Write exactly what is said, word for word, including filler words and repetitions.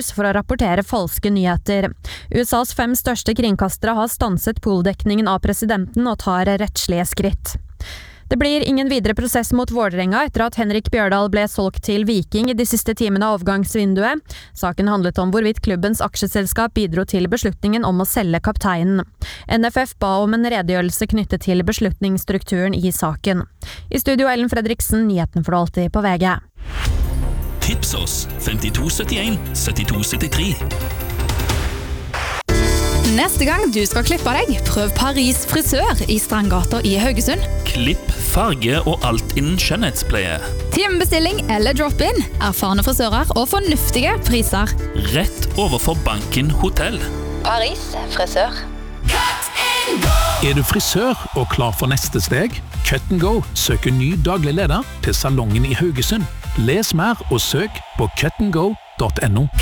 for å rapportere falske nyheter. U S A's fem største kringkastere har stanset poldekningen av presidenten og tar rettslige skritt. Det blir ingen videre prosess mot Vålerenga etter at Henrik Bjørdal ble solgt til Viking i de siste timene av overgangsvinduet. Saken handlet om hvorvidt klubbens aksjeselskap bidro til beslutningen om å selge kapteinen. N F F ba om en redegjørelse knyttet til beslutningsstrukturen i saken. I studio Ellen Fredriksen, nyheten for alltid på V G. Tips oss femtito syttien syttito syttitre. Neste gang du skal klippe deg, prøv Paris frisør i Strandgata i Haugesund. Klipp, farge og alt innen skjønnhetspleie. Timebestilling eller drop-in, erfarne frisører og fornuftige priser. Rett overfor Banken Hotell. Paris frisør. Er du frisør og klar for neste steg? Cut and Go søker ny daglig leder til salongen i Haugesund. Les mer og søk på cut and go punktum no.